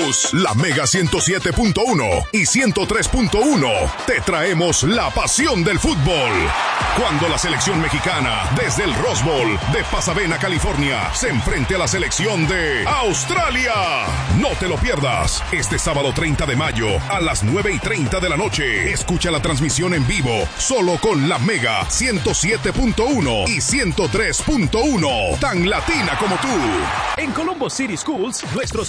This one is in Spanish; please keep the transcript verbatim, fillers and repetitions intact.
Plus, la Mega ciento siete punto uno y ciento tres punto uno. Te traemos la pasión del fútbol. Cuando la selección mexicana, desde el Rose Bowl de Pasadena, California, se enfrente a la selección de Australia. No te lo pierdas. Este sábado treinta de mayo a las nueve y treinta de la noche. Escucha la transmisión en vivo solo con la Mega ciento siete punto uno y ciento tres punto uno. Tan latina como tú. En Colombo City Schools, nuestros